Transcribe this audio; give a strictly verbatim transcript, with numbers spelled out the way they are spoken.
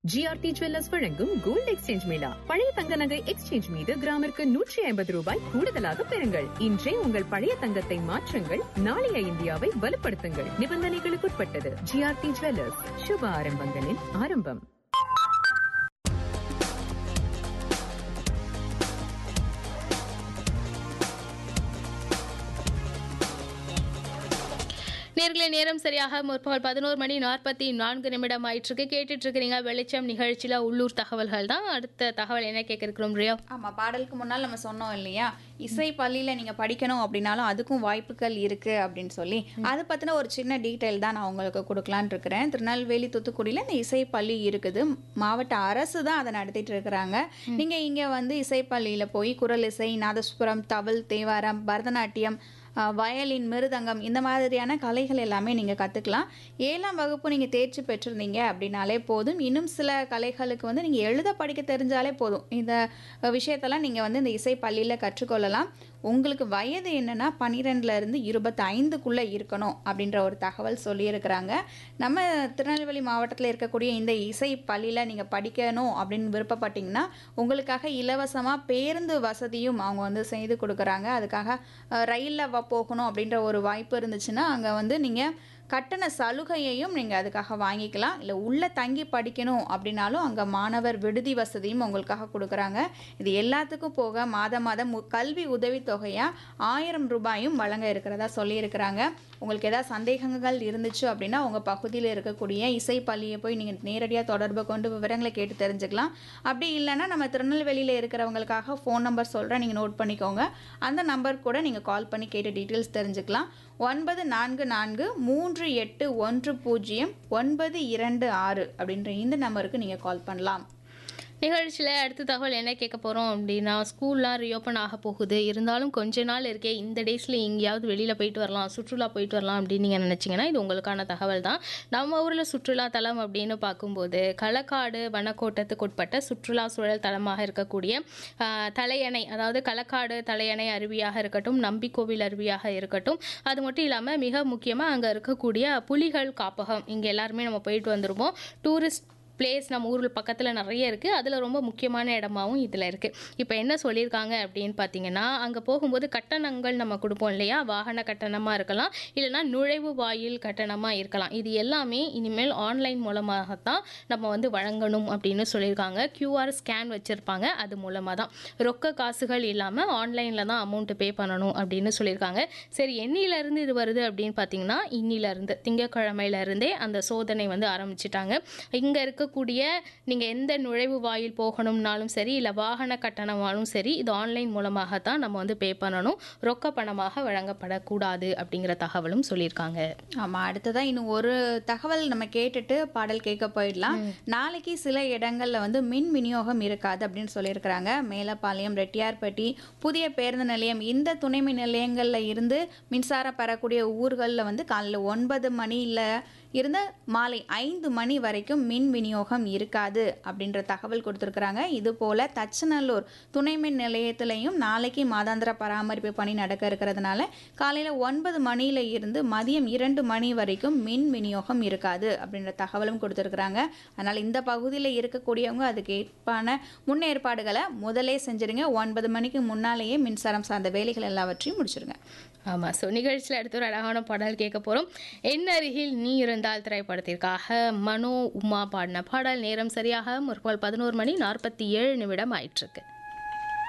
GRT jewellers வழங்கும் gold exchange Mela. பழைய தங்க நகை எக்ஸ்சேஞ்ச் மீது கிராமிற்கு நூற்றி ஐம்பது ரூபாய் கூடுதலாக பெறுங்கள். இன்றே உங்கள் பழைய தங்கத்தை மாற்றுங்கள், நாளைய இந்தியாவை வலுப்படுத்துங்கள். நிபந்தனைகளுக்குட்பட்டது. ஜிஆர்டி ஜுவல்லர்ஸ், சுப ஆரம்பங்களின் ஆரம்பம். நேர்களை நேரம் சரியாக முற்பகல் பதினோரு மணி நாற்பத்தி நான்கு நிமிடம் ஆயிட்டு கேட்டுட்டு இருக்கிறீங்க வெளிச்சம் நிகழ்ச்சியில் உள்ளூர் தகவல்கள் தான். அடுத்த தகவல் என்ன கேட்க இருக்கிறோம் ரியா? ஆமாம், பாடலுக்கு முன்னால் நம்ம சொன்னோம் இல்லையா, இசை பள்ளியில் நீங்கள் படிக்கணும் அப்படின்னாலும் அதுக்கும் வாய்ப்புகள் இருக்குது அப்படின்னு சொல்லி, அதை பற்றின ஒரு சின்ன டீட்டெயில் தான் நான் உங்களுக்கு கொடுக்கலான் இருக்கிறேன். திருநெல்வேலி தூத்துக்குடியில் இந்த இசை பள்ளி இருக்குது. மாவட்ட அரசு தான் அதை நடத்திட்டு இருக்கிறாங்க. நீங்கள் இங்கே வந்து இசை பள்ளியில் போய் குரல் இசை, நாதஸ்வரம், தவில், தேவாரம், பரதநாட்டியம், வயலின், மிருதங்கம் இந்த மாதிரியான கலைகள் எல்லாமே நீங்கள் கற்றுக்கலாம். ஏழாம் வகுப்பு நீங்கள் தேர்ச்சி பெற்றிருந்தீங்க அப்படின்னாலே போதும். இன்னும் சில கலைகளுக்கு வந்து நீங்கள் எழுத படிக்க தெரிஞ்சாலே போதும். இந்த விஷயத்தெல்லாம் நீங்கள் வந்து இந்த இசை பள்ளியில் கற்றுக்கொள்ளலாம். உங்களுக்கு வயது என்னென்னா பன்னிரெண்டுலேருந்து இருபத்தி ஐந்துக்குள்ளே இருக்கணும் அப்படின்ற ஒரு தகவல் சொல்லியிருக்கிறாங்க. நம்ம திருநெல்வேலி மாவட்டத்தில் இருக்கக்கூடிய இந்த இசை பள்ளியில் நீங்கள் படிக்கணும் அப்படின்னு விருப்பப்பட்டிங்கன்னா உங்களுக்காக இலவசமாக பேருந்து வசதியும் அவங்க வந்து செய்து கொடுக்குறாங்க. அதுக்காக ரயிலில் போகணும் அப்படின்ற ஒரு வாய்ப்பு இருந்துச்சுன்னா அங்கே வந்து நீங்கள் கட்டண சலுகையையும் நீங்கள் அதுக்காக வாங்கிக்கலாம். இல்லை உள்ளே தங்கி படிக்கணும் அப்படின்னாலும் அங்கே மாணவர் விடுதி வசதியும் உங்களுக்காக கொடுக்குறாங்க. இது எல்லாத்துக்கும் போக மாதம் மாதம் கல்வி உதவித்தொகையாக ஆயிரம் ரூபாயும் வழங்க இருக்கிறதா சொல்லியிருக்கிறாங்க. உங்களுக்கு ஏதாவது சந்தேகங்கள் இருந்துச்சு அப்படின்னா உங்கள் பகுதியில் இருக்கக்கூடிய இசை பள்ளியை போய் நீங்கள் நேரடியாக தொடர்பு கொண்டு விவரங்களை கேட்டு தெரிஞ்சுக்கலாம். அப்படி இல்லைன்னா நம்ம திருநெல்வேலியில் இருக்கிறவங்களுக்காக ஃபோன் நம்பர் சொல்கிறேன், நீங்கள் நோட் பண்ணிக்கோங்க. அந்த நம்பர் கூட நீங்கள் கால் பண்ணி கேட்டு டீட்டெயில்ஸ் தெரிஞ்சுக்கலாம். ஒன்பது நான்கு நான்கு மூன்று எட்டு ஒன்று பூஜ்ஜியம் ஒன்பது இரண்டு ஆறு அப்படின்ற இந்த நம்பருக்கு நீங்கள் கால் பண்ணலாம். நிகழ்ச்சியில் அடுத்த தகவல் என்ன கேட்க போகிறோம் அப்படின்னா, ஸ்கூல்லாம் ரீஓப்பன் ஆக போகுது. இருந்தாலும் கொஞ்ச நாள் இருக்கே, இந்த டேஸில் எங்கேயாவது வெளியில் போயிட்டு வரலாம், சுற்றுலா போயிட்டு வரலாம் அப்படின்னு நீங்கள் நினச்சிங்கன்னா இது உங்களுக்கான தகவல் தான். நம்ம ஊரில் சுற்றுலா தலம் அப்படின்னு பார்க்கும்போது களக்காடு வனக்கோட்டத்துக்கு உட்பட்ட சுற்றுலா சூழல் தலமாக இருக்கக்கூடிய தலையணை, அதாவது களக்காடு தலையணை அருவியாக இருக்கட்டும், நம்பிக்கோவில் அருவியாக இருக்கட்டும், அது மட்டும் இல்லாமல் மிக முக்கியமாக அங்கே இருக்கக்கூடிய புலிகள் காப்பகம், இங்கே எல்லாருமே நம்ம போயிட்டு வந்துருவோம். டூரிஸ்ட் பிளேஸ் நம்ம ஊரில் பக்கத்தில் நிறைய இருக்குது. அதில் ரொம்ப முக்கியமான இடமாவும் இதில் இருக்குது. இப்போ என்ன சொல்லியிருக்காங்க அப்படின்னு பார்த்தீங்கன்னா, அங்கே போகும்போது கட்டணங்கள் நம்ம கொடுப்போம் இல்லையா, வாகன கட்டணமாக இருக்கலாம், இல்லைனா நுழைவு வாயில் கட்டணமாக இருக்கலாம். இது எல்லாமே இனிமேல் ஆன்லைன் மூலமாகத்தான் நம்ம வந்து வழங்கணும் அப்படின்னு சொல்லியிருக்காங்க. கியூஆர் ஸ்கேன் வச்சுருப்பாங்க, அது மூலமாக தான், ரொக்க காசுகள் இல்லாமல் ஆன்லைனில் தான் அமௌண்ட்டு பே பண்ணணும் அப்படின்னு சொல்லியிருக்காங்க. சரி, என்னிலேருந்து இது வருது அப்படின்னு பார்த்தீங்கன்னா, இன்னிலேருந்து திங்கட்கிழமையிலேருந்தே அந்த சோதனை வந்து ஆரம்பிச்சிட்டாங்க. இங்கே இருக்க கூடிய நீங்கள் எந்த நுழைவு வாயில் போகணும்னாலும் சரி, இல்லை வாகன கட்டணமாலும் சரி, இது ஆன்லைன் மூலமாகத்தான் நம்ம வந்து பே பண்ணணும், ரொக்க பணமாக வழங்கப்படக்கூடாது அப்படிங்கிற தகவலும் சொல்லியிருக்காங்க. ஆமாம், அடுத்ததான் இன்னும் ஒரு தகவல் நம்ம கேட்டுட்டு பாடல் கேட்க போயிடலாம். நாளைக்கு சில இடங்களில் வந்து மின் விநியோகம் இருக்காது அப்படின்னு சொல்லியிருக்கிறாங்க. மேலப்பாளையம், ரெட்டியார்பட்டி, புதிய பேருந்து நிலையம், இந்த துணை மின் நிலையங்களில் இருந்து மின்சாரம் பெறக்கூடிய ஊர்களில் வந்து காலையில் ஒன்பது மணியில் இருந்த மாலை ஐந்து மணி வரைக்கும் மின் விநியோகம் இருக்காது அப்படின்ற தகவல் கொடுத்துருக்குறாங்க. இது போல் தச்சநல்லூர் துணை மின் நிலையத்திலையும் நாளைக்கு மாதாந்திர பராமரிப்பு பணி நடக்க இருக்கிறதுனால காலையில் ஒன்பது மணியில் இருந்து மதியம் இரண்டு மணி வரைக்கும் மின் விநியோகம் இருக்காது அப்படின்ற தகவலும் கொடுத்துருக்குறாங்க. அதனால் இந்த பகுதியில் இருக்கக்கூடியவங்க அதுக்கு ஏற்பான முன்னேற்பாடுகளை முதலே செஞ்சுருங்க. ஒன்பது மணிக்கு முன்னாலேயே மின்சாரம் சார்ந்த வேலைகள் எல்லாவற்றையும் முடிச்சிருங்க. ஆமாம், ஸோ நிகழ்ச்சியில் அடுத்த ஒரு அழகான பாடல் கேட்க போகிறோம். என் அருகில் நீ இருந்தால் திரைப்படத்திற்காக மனோ உமா பாடின பாடல். நேரம் சரியாக முற்பகல் பதினோரு மணி நாற்பத்தி ஏழு நிமிடம் ஆயிட்டிருக்கு.